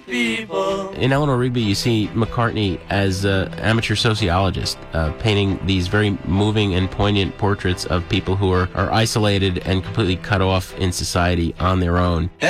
people. In Eleanor Rigby, you see McCartney as an amateur sociologist, painting these very moving and poignant portraits of people who are isolated and completely cut off in society on their own.